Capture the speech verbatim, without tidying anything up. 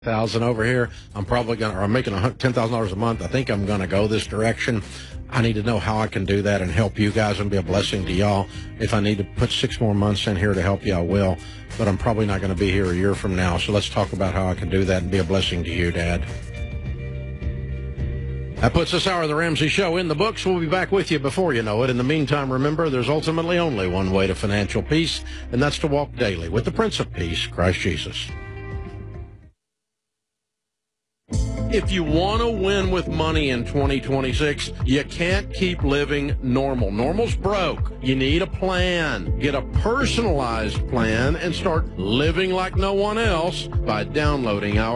thousand over here. I'm probably gonna, or I'm making ten thousand dollars a month. I think I'm gonna go this direction. I need to know how I can do that and help you guys and be a blessing to y'all. If I need to put six more months in here to help you, I will. But I'm probably not going to be here a year from now. So let's talk about how I can do that and be a blessing to you, Dad. That puts this hour of the Ramsey Show in the books. We'll be back with you before you know it. In the meantime, remember, there's ultimately only one way to financial peace, and that's to walk daily with the Prince of Peace, Christ Jesus. If you want to win with money in twenty twenty-six, you can't keep living normal. Normal's broke. You need a plan. Get a personalized plan and start living like no one else by downloading our